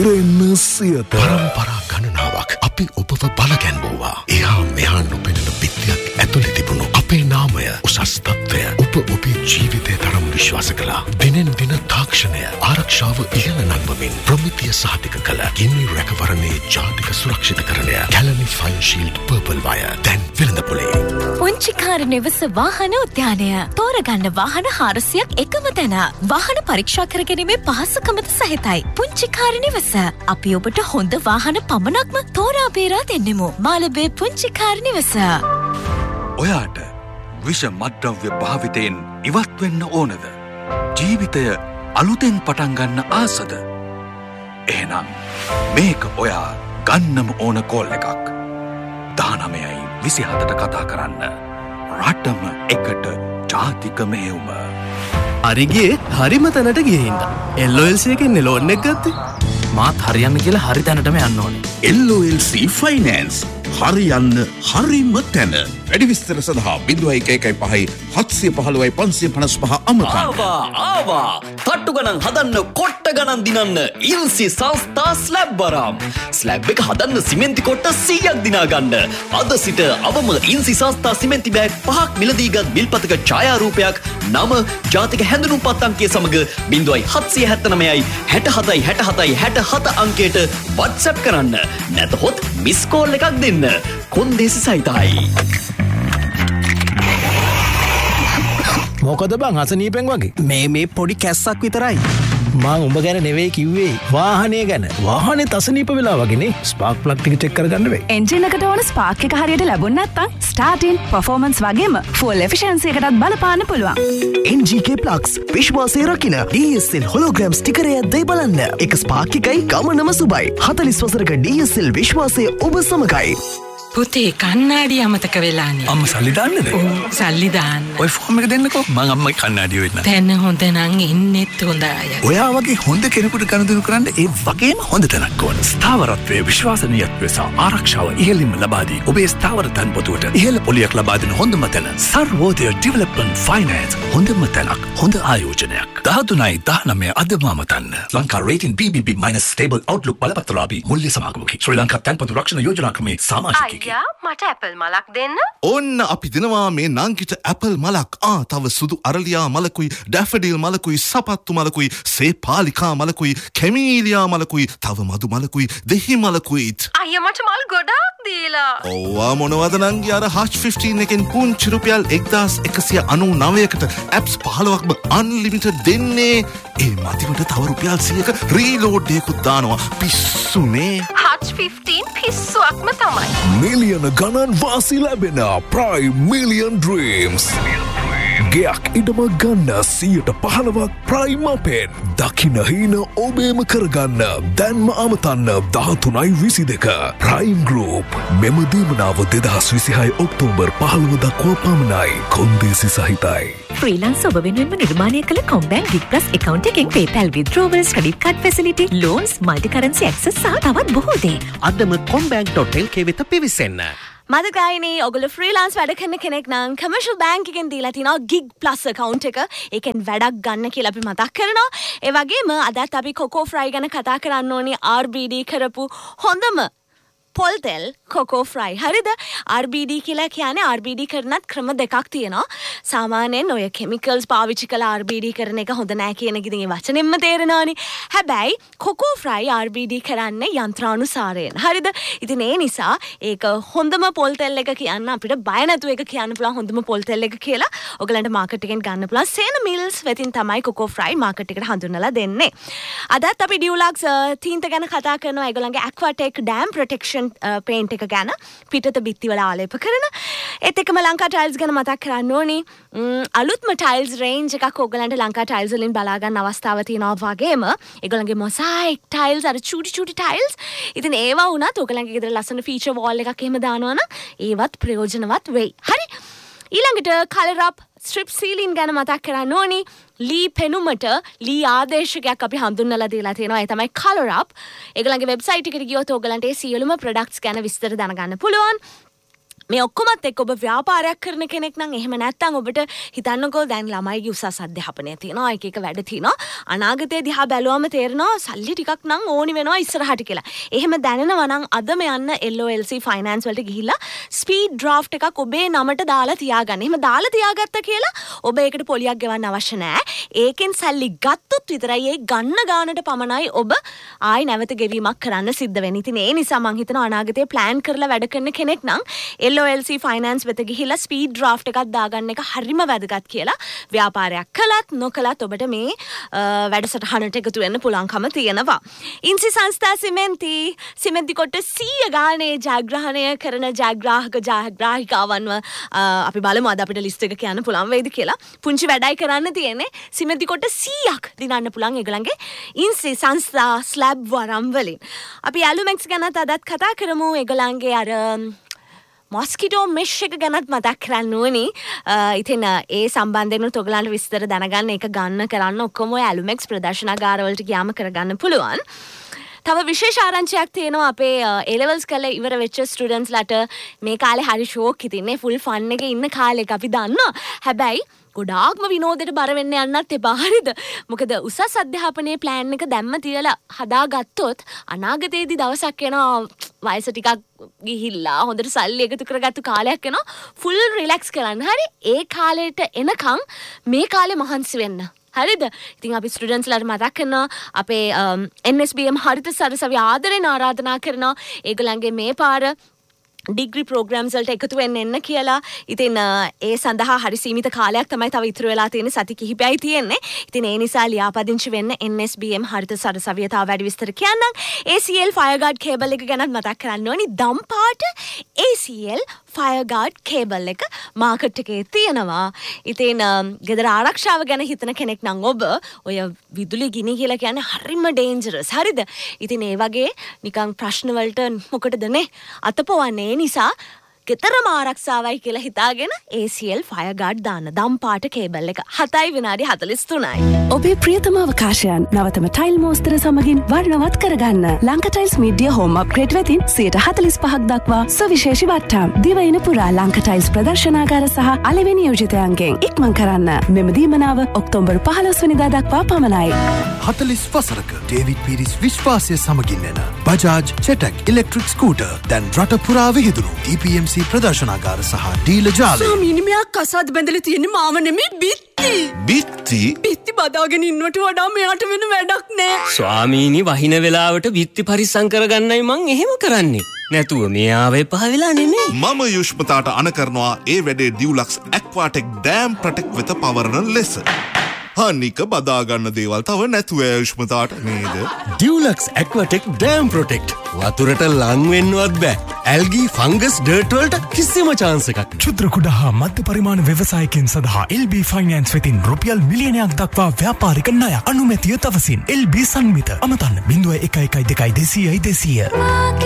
රෙන්නසියට පරම්පරා ගණනාවක් අපි ඔබව බලගැන්වුවා. එහා මෙහා නොපෙනෙන බිත්තියක් ඇතුලේ තිබුණු අපේ නාමය උසස් තත්ත්වය ඔබ ඔබේ ජීවිතය තරම් විශ්වාස කළා. දිනෙන් දින තාක්ෂණය ආරක්ෂාව ඉහළ නංවමින් ප්‍රමිතිය සහතික කළ ගිනි රැකවරණයේ ජාතික සුරක්ෂිතකරණය Kelani fine shield purple wire දැන් වෙළඳපොලේ. පුංචිකාර නිවස වාහන උද්‍යානය තෝරගන්න වාහන 400ක් එකම තැන. වාහන පරීක්ෂා කර ගැනීමේ පහසුකමද සහිතයි. පුංචිකාර නිවස අපි ඔබට හොඳ වාහන පමණක්ම තෝරා බේරා දෙන්නෙමු. මාළඹේ පුංචිකාර නිවස. ඔයාට විෂ මත්ද්‍රව්‍ය භාවිතයෙන් ඉවත් වෙන්න ඕනද? ජීවිතය අලුතෙන් පටන් ගන්න ආසද? එහෙනම් මේක ඔයා ගන්නම ඕන කෝල් එකක්. 19:27ට කතා කරන්න. රටම එකට ජාතික මෙහෙයුම. හරිගේ හරිම තැනට ගිහින්ද. LOLC එකෙන් ලෝන් එක ගත්තේ. මාත් හරියන්න කියලා හරි තැනටම යන්න ඕනේ. LOLC ෆයිනෑන්ස් හරියන්න හරිම තැන. වැඩි විස්තර සඳහා 0115 715 555 අමතන්න. ආවා තට්ටු ගණන් හදන්න කොට්ට ගණන් දිනන්න ඉල්සි සංස්ථා ස්ලැබ් වරම්. ස්ලැබ් එක හදන්න සිමෙන්ති කොට්ට 100ක් දිනා ගන්න. අද සිට අවම ඉල්සි සංස්ථා සිමෙන්ති බෑග් 5ක් මිලදීගත් බිල්පතක ඡායාරූපයක් නම ජාතික හැඳුනුම්පත් අංකය සමග 0779යි 67යි 67යි 67 අංකයට WhatsApp කරන්න. නැතහොත් මිස් කෝල් එකක් දෙන්න. කොන්දේසි සහිතයි. මොකද බං අසනීපෙන් වගේ මේ පොඩි කැස්සක් විතරයි. මං උඹ ගැන නෙවෙයි කිව්වේ වාහනය ගැන. වාහනේ තසනීප වෙලා වගේනේ ස්පාර්ක් ප්ලග් ටික චෙක් කරගන්න වෙයි. එන්ජින් එකට ඕන ස්පාර්ක් එක හරියට ලැබුණ නැත්නම් ස්ටාර්ටින් පර්ෆෝමන්ස් වගේම ෆුල් එෆිෂියන්සි එකටත් බලපාන්න පුළුවන්. NGK Plugs විශ්වාසය රකින්න DSL හොලෝග්‍රෑම් ස්ටිකරය දැයි බලන්න. එක ස්පාර්ක් එකයි ගමනම සුබයි. 40 වසරක DSL විශ්වාසය ඔබ සමගයි. පුතේ කන්නාඩි අමතක වෙලානේ. අම්ම සල්ලි දාන්නද? සල්ලි දාන්න. ඔය ෆෝම් එක දෙන්නකෝ. මං අම්මගේ කන්නාඩිය වෙන්න. තැන හොඳ නම් ඉන්නෙත් හොඳ අය. ඔයා වගේ හොඳ කෙනෙකුට ගනුදෙනු කරන්න ඒ වගේම හොඳ තැනක් ඕන. ස්ථාවරත්වයේ විශ්වාසනීයත්වය සහ ආරක්ෂාව ඉහළින්ම ලබා දී ඔබේ ස්ථාවර තන්පොතුවට ඉහළ පොලියක් ලබා දෙන හොඳම තැන. Sarvodaya development finance. හොඳම තැනක්, හොඳ ආයෝජනයක්. 13/19 අදම අමතන්න. Lanka rating BBB- stable Outlook බලපත්‍රලාභී මුල්‍ය සමාගමකි. ශ්‍රී ලංකා තන්පොතු රක්ෂණ යෝජනා ක්‍රමේ සමාජිකයෙකි. මට ඇපල් මලක් දෙන්න. ඔන්න අපි දෙනවා මේ නංගිට ඇපල් මලක්. තව සුදු අරලියා මලකුයි, ඩැෆඩිල් මලකුයි, සපත්තු මලකුයි, සේපාලිකා මලකුයි, කැමීලියා මලකුයි, තව මදු මලකුයි, දෙහි මලකුයිත්. අයියා මට මල් ගොඩාක් දීලා. ඔව්වා මොනවද නංගි අර Hutch 15 එකෙන් පුංචි රුපියල් 1199කට ඇප්ස් 15ක්ම අන්ලිමිටඩ් දෙන්නේ. ඒ මතිවට තව රුපියල් 100ක රීලෝඩ් එකකුත් දානවා. පිස්සුනේ. Hutch 15 පිස්සුවක්ම තමයි. මිලියන ගණන් වාසි ලැබෙන ප්‍රයිම් මිලියන් ඩ්‍රීම්ස්. ගෙයක් ඉඩම ගන්න 15ක් ප්‍රයිම් අපෙන්. දකින හීන ඔබේම කරගන්න දැන්ම අමතන්න 13/22 ප්‍රයිම් ගෲප්. මෙම දීමනාව 2026 ඔක්තෝබර් 15 දක්වා පමණයි. කොන්දේසි සහිතයි. ෆ්‍රීලාන්ස් ඔබ වෙනුවෙන්ම නිර්මාණය කළ කොම්බැංක් ගිග් ප්ලස් account එකෙන් PayPal withdrawals, credit card facility, loans, multi currency access සහ තවත් බොහෝ දේ. අදම combank.lk වෙත පිවිසෙන්න. මදගායනේ ඔගොල්ලෝ ෆ්‍රීලාන්ස් වැඩ කරන කෙනෙක් නම් කමර්ෂල් බැංක් එකෙන් දීලා තිනවා ගිග් ප්ලස් account එක. ඒකෙන් වැඩක් ගන්න කියලා අපි මතක් කරනවා. ඒ වගේම අදත් අපි කොකෝ ෆ්‍රයි ගැන කතා කරන්න ඕනේ. RBD කරපු හොඳම පොල් තෙල් කොකෝ ෆ්‍රයි. හරිද? RBD කියලා කියන්නේ RBD කරනත් ක්‍රම දෙකක් තියෙනවා. සාමාන්‍යයෙන් ඔය කෙමිකල්ස් පාවිච්චි කරලා RBD කරන එක හොඳ නෑ කියන එක ඉතින් ඒ වචනෙන්ම තේරෙනවානේ. හැබැයි කොකෝ ෆ්‍රයි RBD කරන්නේ යන්ත්‍රානුසාරයෙන්. හරිද? ඉතින් ඒ නිසා ඒක හොඳම පොල් තෙල් එක කියන්න අපිට බය නැතුව ඒක කියන්න පුළුවන් හොඳම පොල් තෙල් එක කියලා. ඔයගලන්ට මාකට් එකෙන් ගන්න පුළුවන්. සේන මිල්ස් වෙතින් තමයි කොකෝ ෆ්‍රයි මාකට් එකට හඳුන්වලා දෙන්නේ. අදත් අපි ඩියුලක්ස් තීන්ත ගැන කතා කරනවා. ඒගොල්ලන්ගේ Aquatech Dam Protection පේන්ට් එක ගැන පිටත බිත්තිවල ආලේප කරන. ඒත් එක්කම ලංකා ටයිල්ස් ගැන මතක් කරන්න ඕනි. අලුත්ම ටයිල්ස් රේන්ජ් එකක් ඕගලන්ට ලංකා ටයිල්ස් වලින් බලා ගන්න අවස්ථාව තියෙනවා වගේම ඒගොල්ලන්ගේ මොසයික් ටයිල්ස් අර චූටි ටයිල්ස්. ඉතින් ඒවා වුණත් ඕගලන්ගේ ගෙදර ලස්සන ෆීචර් වෝල් එකක් එහෙම දානවා නම් ඒවත් ප්‍රයෝජනවත් වෙයි. හරි. ඊළඟට කලර් අප් ස්ට්‍රිප් සීලින් ගැන මතක් කරන්න ඕනි. ලී පෙනුමට ලී ආදේශකයක් අපි හඳුන්වලා දීලා තියෙනවා. ඒ තමයි කලර් අප්. ඒගොල්ලන්ගේ වෙබ්සයිට් එකට ගියොත් ඕගලන්ට ඒ සියලුම ප්‍රොඩක්ට්ස් ගැන විස්තර දැනගන්න පුළුවන්. මේ ඔක්කොමත් එක්ක ඔබ ව්‍යාපාරයක් කරන කෙනෙක් නම් එහෙම නැත්නම් ඔබට හිතන්නකෝ දැන් ළමයිගේ උසස් අධ්‍යාපනය තියෙනවා එක වැඩ තියෙනවා අනාගතයේ දිහා බැලුවම තේරෙනවා සල්ලි ටිකක් නම් ඕනි වෙනවා ඉස්සරහට කියලා. එහෙම දැනෙනවා නම් අදම යන්න LOLC ෆයිනෑන්ස් වලට ගිහිල්ලා ස්පීඩ් ඩ්‍රාෆ්ට් එකක් ඔබේ නමට දාලා තියාගන්න. එහෙම දාලා තියාගත්තා කියලා ඔබ ඒකට පොලියක් ගෙවන්න අවශ්‍ය නැහැ. ඒකෙන් සල්ලි ගත්තොත් විතරයි ඒ ගන්න ගානට පමණයි ඔබ ආයි නැවත ගෙවීමක් කරන්න සිද්ධ වෙන්නේ. ඉතින් ඒ නිසා මම හිතනවා අනාගතේ ප්ලෑන් කරලා වැඩ කරන කෙනෙක් නම් LOLC ෆයිනෑන්ස් වෙත ගිහිල්ලා ස්පීඩ් ඩ්‍රාෆ්ට් එකක් දාගන්න එක හරිම වැදගත් කියලා. ව්‍යාපාරයක් කළත් නොකළත් ඔබට මේ වැඩසටහනට එකතු වෙන්න පුළුවන්කම තියෙනවා. ඉන්සි සංස්ථා සිමෙන්ති කොට 100 ගානේ ජයග්‍රහණය කරන ජයග්‍රාහිකාවන්ව අපි බලමු අද අපිට ලිස්ට් එක කියන්න පුළුවන් වේද කියලා. පුංචි වැඩයි කරන්න තියෙන්නේ. සිමෙන්ති කොට 100ක් දිනන්න පුළුවන් ඒගොල්ලන්ගේ ඉන්සි සංස්ථා ස්ලැබ් වරම් වලින්. අපි ඇලුමැක්ස් ගැනත් අදත් කතා කරමු. ඒගොල්ලන්ගේ අර මොස්කිටෝ මෙෂ් එක ගැනත් මතක් කරන්න ඕනි. ඉතින් ඒ සම්බන්ධයෙන් ඔයගලන්ට විස්තර දැනගන්න ඒක ගන්න කරන්න ඔක්කොම ඔය ඇලුමැක්ස් ප්‍රදර්ශනාගාරවලට ගියාම කරගන්න පුළුවන්. තව විශේෂ ආරංචියක් තියෙනවා අපේ A-levels කරලා ඉවර වෙච්ච ස්ටුඩන්ට්ස්ලාට මේ කාලේ හරි ෂෝක් ඉතින්නේ ෆුල් ෆන් එකේ ඉන්න කාලෙක අපි දන්නවා. හැබැයි ගොඩාක්ම විනෝදයට බර වෙන්න යන්නත් එපා හරිද? මොකද උසස් අධ්‍යාපනයේ ප්ලෑන් එක දැම්ම තියලා හදාගත්තොත් අනාගතයේදී දවසක් එනවා වයස ටිකක් ගිහිල්ලා හොඳට සල්ලි එකතු කරගත්තු කාලයක් එනවා ෆුල් රිලැක්ස් කරන්න. හරි ඒ කාලයට එනකම් මේ කාලේ මහන්සි වෙන්න. හරිද? ඉතින් අපි ස්ටුඩන්ට්ස්ලාට මතක් කරනවා අපේ NSBM හරිත සරසවි ආදරෙන් ආරාධනා කරනවා ඒගොල්ලන්ගේ මේ පාර ඩිග්‍රී ප්‍රෝග්‍රෑම්ස් වලට එකතු වෙන්න එන්න කියලා. ඉතින් ඒ සඳහා හරි සීමිත කාලයක් තමයි තව ඉතුරු වෙලා තියෙන්නේ. සති කිහිපයයි තියෙන්නේ. ඉතින් ඒ නිසා ලියාපදිංචි වෙන්න NSBM හරිත සරසවිය තව වැඩි විස්තර කියන්නම්. ACL ෆයර්ගාඩ් කේබල් එක ගැනත් මතක් කරන්න ඕනි. දම්පාට ACL ෆයර්ගාඩ් කේබල් එක මාකට් එකේ තියෙනවා. ඉතින් ගෙදර ආරක්ෂාව ගැන හිතන කෙනෙක් නම් ඔබ ඔය විදුලි ගිනි කියලා කියන්නේ හරිම ඩේන්ජරස්. හරිද? ඉතින් ඒ වගේ නිකන් ප්‍රශ්න වලට මොකටදනේ අතපොවන්නේ. ඒ නිසා ගෙතරම ආරක්ෂාවයි කියලා හිතාගෙන ACL ෆයර්ගාඩ් දාන්න. දම්පාට කේබල් එක 7:43යි. ඔබේ ප්‍රියතම අවකාශයන් නවතම ටයිල් මෝස්තර සමගින් වර්ණවත් කරගන්න. Lanka tiles media home upgrade වෙතින් 45% දක්වා සවිශේෂී වට්ටම්. දිවයින පුරා ලංකා ටයිල්ස් ප්‍රදර්ශනාගාර සහ අලෙවි නියෝජිතයන්ගෙන් ඉක්මන් කරන්න. මෙම දීමනාව ඔක්තෝබර් 15 වෙනිදා දක්වා පමණයි. 40 වසරක ඩේවිඩ් පීරිස් විශ්වාසය සමගින් එන බජාජ් චෙටක් ඉලෙක්ට්‍රික් ස්කූටර් දැන් රට පුරා විහිදුණු DPMC ප්‍රදර්ශනාගාර සහ ඩීලර් ජාලය. ස්වාමීනි මෙයා කසාද බැඳලා තියෙන්නේ මාව නෙමෙයි බිත්ති බදාගෙන ඉන්නවට වඩා මෙයාට වෙන වැඩක් නෑ. ස්වාමීනි වහින වෙලාවට බිත්ති පරිස්සම් කරගන්නයි මං එහෙම කරන්නේ. නැතුව මෙයාව එපා වෙලා නෙමෙයි. මම යුෂ්මතාට අන කරනවා ඒ වැඩේ ඩියුලක්ස් ඇක්වාටෙක් ඩෑම් ප්‍රොටෙක්ට් වෙත පවරන ලෙස. අනික බදාගන්න දේවල් තව නැතුව යුෂ්මතාට නේද? ඩියුලක්ස් ඇක්වාටෙක් ඩෑම් ප්‍රොටෙක්ට්. වතුරට ලං වෙන්නවත් බෑ. ඇල්ගී ෆංගස් ඩර්ට් වලට කිසිම chance එකක් නෑ. ක්ෂුද්‍ර කුඩා හා මධ්‍ය පරිමාණ ව්‍යවසායකයන් සඳහා LB ෆයිනෑන්ස් වෙතින් රුපියල් මිලියනයක් දක්වා ව්‍යාපාරික ණය අනුමැතිය තවසින් LB සංමිත අමතන්න 0112 200